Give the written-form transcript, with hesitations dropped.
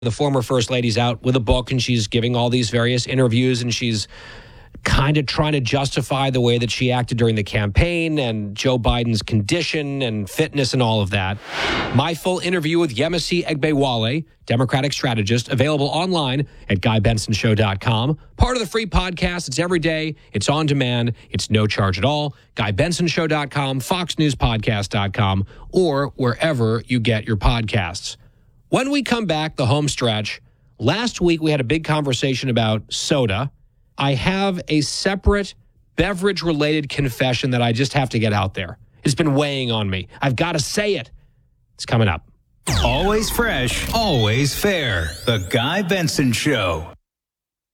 The former First Lady's out with a book, and she's giving all these various interviews, and she's kind of trying to justify the way that she acted during the campaign and Joe Biden's condition and fitness and all of that. My full interview with Yemisi Egbewale, Democratic strategist, available online at GuyBensonShow.com. Part of the free podcast. It's every day. It's on demand. It's no charge at all. GuyBensonShow.com, FoxNewsPodcast.com, or wherever you get your podcasts. When we come back, the home stretch, last week we had a big conversation about soda. I have a separate beverage-related confession that I just have to get out there. It's been weighing on me. I've got to say it. It's coming up. Always fresh, always fair. The Guy Benson Show.